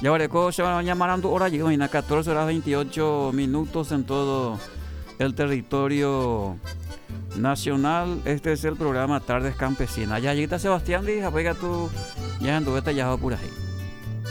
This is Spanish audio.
Ya Bareco se van a llamar hora llegó en 14 horas 28 minutos en todo el territorio nacional. Este es el programa Tardes Campesinas. Ya llegó Sebastián, dije, apega tú, ya anduve tallado por ahí.